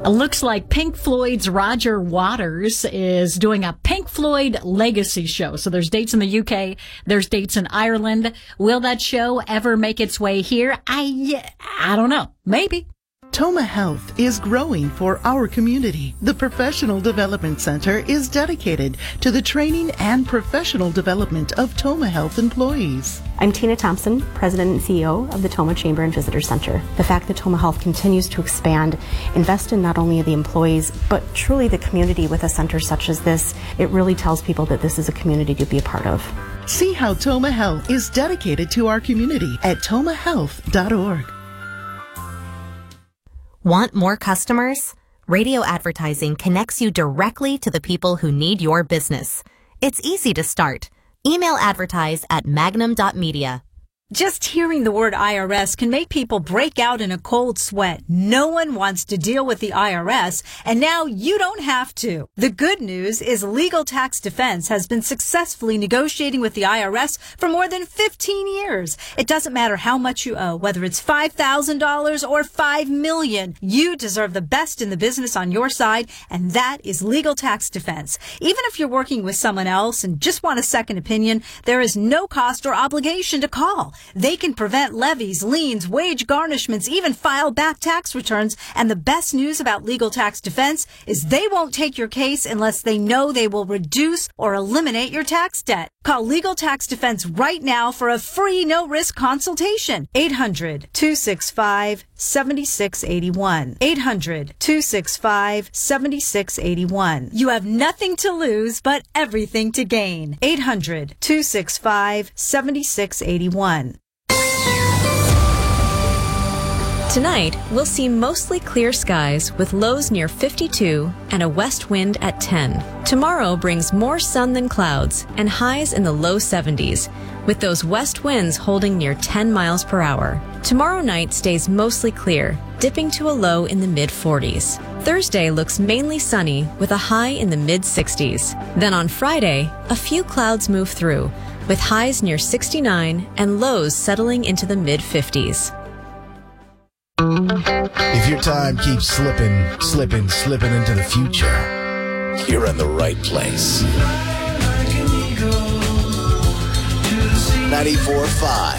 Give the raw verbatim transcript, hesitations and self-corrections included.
It looks like Pink Floyd's Roger Waters is doing a Pink Floyd legacy show. So there's dates in the U K, there's dates in Ireland. Will that show ever make its way here? I, I don't know. Maybe. Toma Health is growing for our community. The Professional Development Center is dedicated to the training and professional development of Toma Health employees. I'm Tina Thompson, President and C E O of the Toma Chamber and Visitor Center. The fact that Toma Health continues to expand, invest in not only the employees, but truly the community with a center such as this, it really tells people that this is a community to be a part of. See how Toma Health is dedicated to our community at toma health dot org. Want more customers? Radio advertising connects you directly to the people who need your business. It's easy to start. Email advertise at magnum dot media. Just hearing the word I R S can make people break out in a cold sweat. No one wants to deal with the I R S, and now you don't have to. The good news is Legal Tax Defense has been successfully negotiating with the I R S for more than fifteen years. It doesn't matter how much you owe, whether it's five thousand dollars or five million dollars. You deserve the best in the business on your side, and that is Legal Tax Defense. Even if you're working with someone else and just want a second opinion, there is no cost or obligation to call. They can prevent levies, liens, wage garnishments, even file back tax returns. And the best news about Legal Tax Defense is they won't take your case unless they know they will reduce or eliminate your tax debt. Call Legal Tax Defense right now for a free no-risk consultation. eight hundred, two six five, seven six eight one. eight hundred, two six five, seven six eight one. You have nothing to lose but everything to gain. eight hundred, two six five, seven six eight one. Tonight, we'll see mostly clear skies with lows near fifty-two and a west wind at ten. Tomorrow brings more sun than clouds and highs in the low seventies, with those west winds holding near ten miles per hour. Tomorrow night stays mostly clear, dipping to a low in the mid forties. Thursday looks mainly sunny with a high in the mid sixties. Then on Friday, a few clouds move through, with highs near sixty-nine and lows settling into the mid fifties. If your time keeps slipping, slipping, slipping into the future, you're in the right place. ninety-four point five